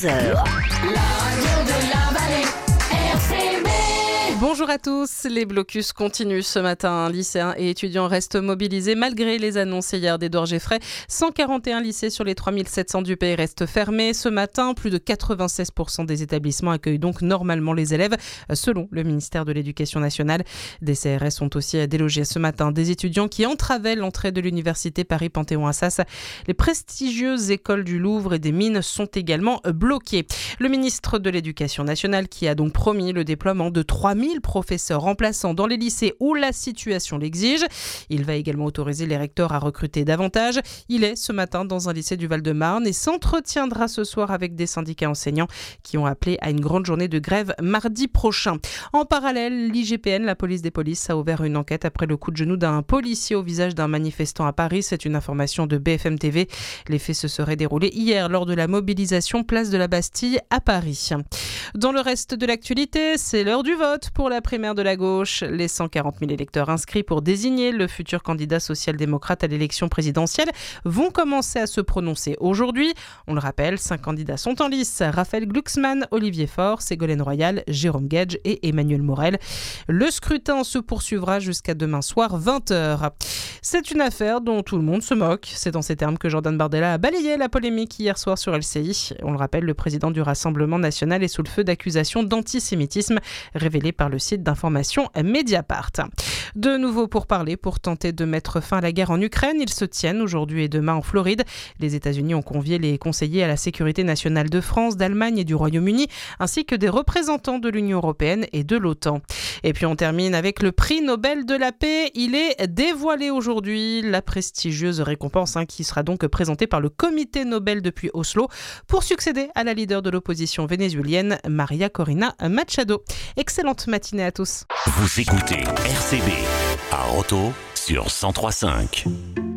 13h. Bonjour à tous, les blocus continuent ce matin. Lycéens et étudiants restent mobilisés malgré les annonces hier d'Édouard Geffray. 141 lycées sur les 3700 du pays restent fermés. Ce matin, plus de 96% des établissements accueillent donc normalement les élèves, selon le ministère de l'Éducation nationale. Des CRS ont aussi délogé ce matin des étudiants qui entravaient l'entrée de l'université Paris-Panthéon-Assas. Les prestigieuses écoles du Louvre et des Mines sont également bloquées. Le ministre de l'Éducation nationale qui a donc promis le déploiement de 3000 professeurs remplaçants dans les lycées où la situation l'exige. Il va également autoriser les recteurs à recruter davantage. Il est ce matin dans un lycée du Val-de-Marne et s'entretiendra ce soir avec des syndicats enseignants qui ont appelé à une grande journée de grève mardi prochain. En parallèle, l'IGPN, la police des polices, a ouvert une enquête après le coup de genou d'un policier au visage d'un manifestant à Paris. C'est une information de BFM TV. Les faits se seraient déroulés hier lors de la mobilisation place de la Bastille à Paris. Dans le reste de l'actualité, c'est l'heure du vote pour la primaire de la gauche. Les 140 000 électeurs inscrits pour désigner le futur candidat social-démocrate à l'élection présidentielle vont commencer à se prononcer aujourd'hui. On le rappelle, 5 candidats sont en lice. Raphaël Glucksmann, Olivier Faure, Ségolène Royal, Jérôme Guedj et Emmanuel Morel. Le scrutin se poursuivra jusqu'à demain soir 20h. C'est une affaire dont tout le monde se moque. C'est dans ces termes que Jordan Bardella a balayé la polémique hier soir sur LCI. On le rappelle, le président du Rassemblement national est sous le feu d'accusations d'antisémitisme révélées par le site d'information Mediapart. De nouveau pourparlers pour tenter de mettre fin à la guerre en Ukraine. Ils se tiennent aujourd'hui et demain en Floride. Les États-Unis ont convié les conseillers à la sécurité nationale de France, d'Allemagne et du Royaume-Uni, ainsi que des représentants de l'Union européenne et de l'OTAN. Et puis on termine avec le prix Nobel de la paix. Il est dévoilé aujourd'hui, la prestigieuse récompense qui sera donc présentée par le Comité Nobel depuis Oslo pour succéder à la leader de l'opposition vénézuélienne, Maria Corina Machado. Excellente matinée à tous. Vous écoutez RCB à Roto sur 103.5.